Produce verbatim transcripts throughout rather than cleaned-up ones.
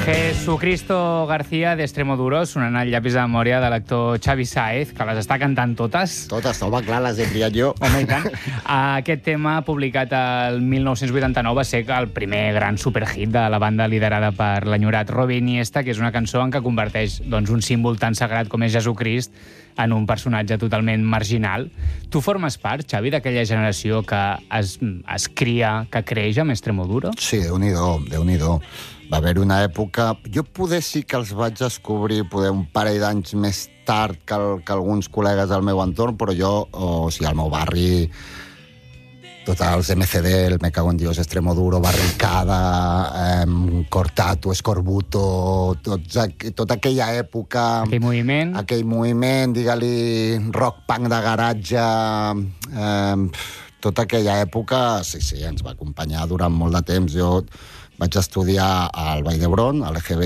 Jesucristo García d'Extremoduro, sonant el llapis de memòria de l'actor Xavi Sáez, que les està cantant totes. Totes, home, clar, les he triat jo. Home, i tant. Aquest tema, publicat el mil nou-cents vuitanta-nou, va ser el primer gran superhit de la banda liderada per l'enyorat Robbie Iniesta, que és una cançó en què converteix doncs, un símbol tan sagrat com és Jesucrist en un personatge totalment marginal. Tu formes part, Xavi, d'aquella generació que es, es cria, que creix amb Extremoduro? Sí, Déu-n'hi-do, Déu-n'hi-do. Va haver una època... Jo poder sí que els vaig descobrir poder un parell d'anys més tard que, el, que alguns col·legues del meu entorn, però jo, o sigui, al meu barri, tots els M C D, el Me Cago en Dios, Extremoduro, Barricada, eh, Cortato, Escorbuto, tots, tota aquella època... Aquell moviment. Aquell moviment, digue-li, rock-punk de garatge... Eh, tota aquella època, sí, sí, ens va acompanyar durant molt de temps. Jo vaig estudiar al Vall d'Hebron, a l'E G B,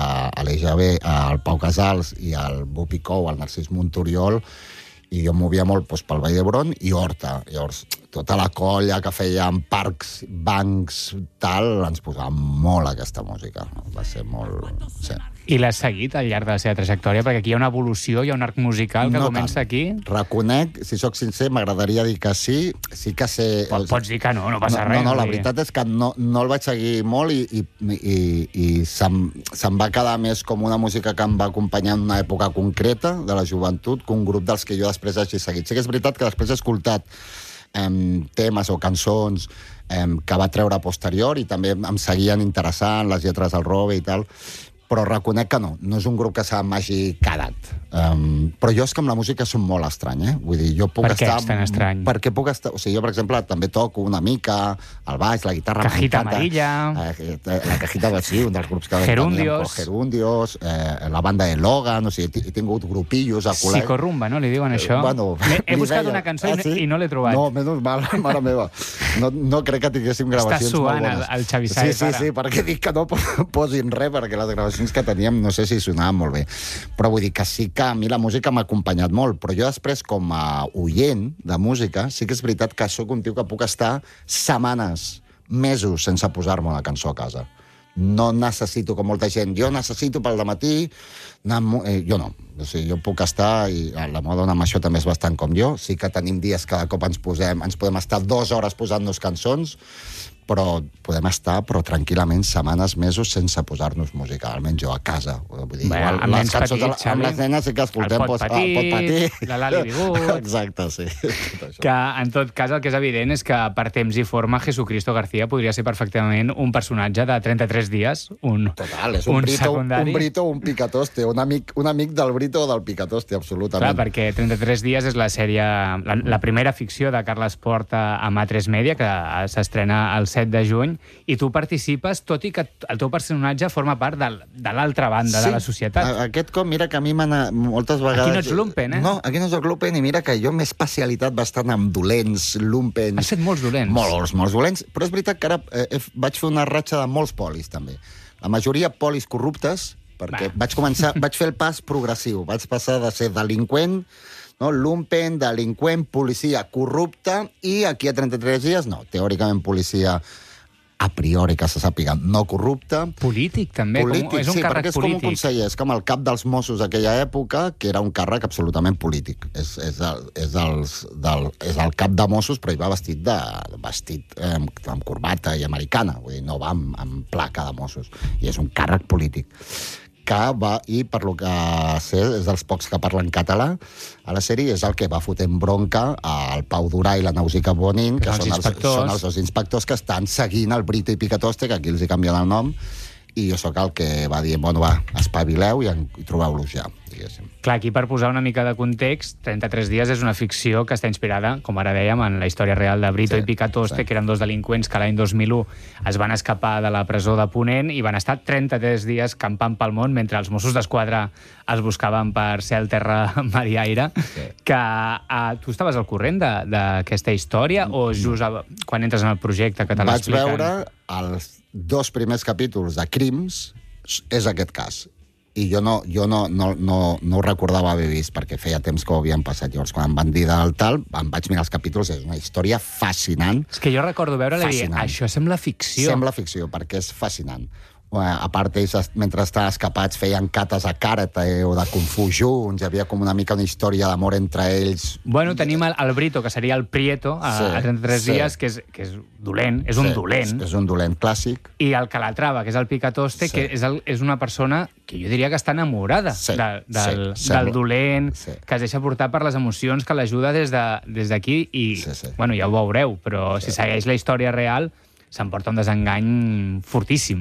a l'E G B, al Pau Casals i al Bupicou, al Narcís Montoriol, i jo movia molt doncs, pel Vall d'Hebron i Horta. Llavors, tota la colla que feien parcs, bancs, tal, ens posava molt aquesta música. Va ser molt... Sí. I l'has seguit al llarg de la seva trajectòria? Perquè aquí hi ha una evolució, hi ha un arc musical que no comença tant. aquí. Reconec, si sóc sincer, m'agradaria dir que sí. Sí que sé... Pot, pots dir que no, no passa no, res. No, no, la veritat és que no, no el vaig seguir molt i, i, i, i se'm, se'm va quedar més com una música que em va acompanyar en una època concreta de la joventut que un grup dels que jo després hagi seguit. Sí que és veritat que després he escoltat eh, temes o cançons eh, que va treure a posterior i també em seguien interessant les lletres del Robe i tal, però reconec que no, no és un grup que se m'hagi quedat. Um, però jo és que amb la música som molt estrany, eh? Vull dir, jo puc per què estar... és tan estrany? Perquè puc estar... O sigui, jo, per exemple, també toco una mica el baix, la guitarra... Cajita Amarilla... Eh, la Cajita, sí, un dels grups que... Gerundios. Gerundios, eh, la banda de Logan, o sigui, he tingut grupillos a col·legi... Psicorrumba, no? Li diuen això? Eh, bueno, he buscat deia. una cançó ah, sí? i no l'he trobat. No, menys mal, mare meva. No, no crec que tinguéssim gravacions molt bones. Està suant el, el Xavi Sáez, sí, sí, sí, perquè dic que no posin res, perquè les gravacions que teníem no sé si sonaven molt bé. Però vull dir que sí que a mi la música m'ha acompanyat molt, però jo després, com a oient de música, sí que és veritat que sóc un tio que puc estar setmanes, mesos, sense posar-me una cançó a casa. No necessito, com molta gent, jo necessito pel dematí, anar, eh, jo no. O sigui, jo puc estar, i la meva dona amb això també és bastant com jo, sí que tenim dies que de cop ens posem, ens podem estar dues hores posant-nos cançons, però podem estar però tranquil·lament setmanes, mesos sense posar-nos música, almenys jo a casa. Vull dir, Bé, igual, amb les nens cançons petits, amb les nenes sí que escoltem... El Pot Patir, ah, Pot Patir. la Lali Bigut... Exacte, sí. Que, en tot cas, el que és evident és que per temps i forma Jesucristo García podria ser perfectament un personatge de trenta-tres dies, un Total, és un, un brito, secundari. un brito o un picatoste, un amic, un amic del brito o del picatoste, absolutament. Clar, perquè trenta-tres dies és la sèrie, la, la primera ficció de Carles Porta amb A tres Media, que s'estrena el set de juny, i tu participes, tot i que el teu personatge forma part de, de l'altra banda sí, de la societat. Aquest cop, mira que a mi m'ha moltes vegades... Aquí no ets lumpen, eh? No, aquí no soc lumpen, i mira que jo m'he especialitat bastant amb dolents, lumpens... Has fet molts dolents. Molts, molts dolents, però és veritat que ara eh, vaig fer una ratxa de molts polis, també. La majoria polis corruptes, perquè Va. vaig començar, vaig fer el pas progressiu, vaig passar de ser delinqüent, no? Lumpen, delinqüent, policia corrupta, i aquí a trenta-tres dies, no, teòricament policia... a priori, que se sàpiga, no corrupte. Polític, també. Polític, com, és un sí, càrrec perquè és polític. com un conseller, és com el cap dels Mossos d'aquella època, que era un càrrec absolutament polític. És, és, el, és, els, del, és el cap de Mossos, però hi va vestit, de, vestit eh, amb corbata i americana, vull dir, no va amb, amb placa de Mossos. I és un càrrec polític. Que va, i per lo que sé, és dels pocs que parlen català, a la sèrie és el que va fotent bronca al Pau Durà i la Nausica Bonin, que, que són, els, són els dos inspectors que estan seguint el Brito i Picatoste, que aquí els hi canvien el nom, i jo sóc el que va dir, bueno, va, espavileu i, i trobeu-los ja, diguéssim. Clar, aquí per posar una mica de context, trenta-tres dies és una ficció que està inspirada, com ara dèiem, en la història real de Brito sí, i Picatoste, sí. que eren dos delinqüents que l'any dos mil u es van escapar de la presó de Ponent i van estar trenta-tres dies campant pel món mentre els Mossos d'Esquadra els buscaven per cel, terra, mar i aire. Sí. Que uh, tu estaves al corrent d'aquesta història o just a, quan entres en el projecte que te l'expliquen? Vaig veure els dos primers capítols de Crims, és aquest cas. I jo no, jo no, no, no, no ho recordava haver vist, perquè feia temps que ho havien passat. Llavors, quan em van dir del tal, em vaig mirar els capítols, és una història fascinant. És que jo recordo veure-la i dir, això sembla ficció. Sembla ficció, perquè és fascinant. a part ells, mentre estaven escapats, feien cates a karate o de kung fu junts, hi havia com una mica una història d'amor entre ells. Bueno, tenim el, el Brito, que seria el Prieto, a, Sí, a trenta-tres sí. dies, que és, que és dolent, és un Sí, dolent. És, és un dolent clàssic. I el Calatrava, que és el Picatoste, Sí. que és, el, és una persona que jo diria que està enamorada Sí, de, del, sí, del sembla. dolent, Sí. que es deixa portar per les emocions, que l'ajuda des de- des d'aquí, i, Sí, sí. bueno, ja ho veureu, però si segueix la història real, s'emporta un desengany fortíssim.